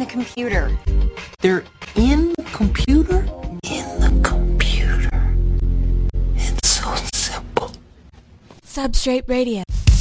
the computer. They're in the computer? In the computer. It's so simple. Substrate Radio.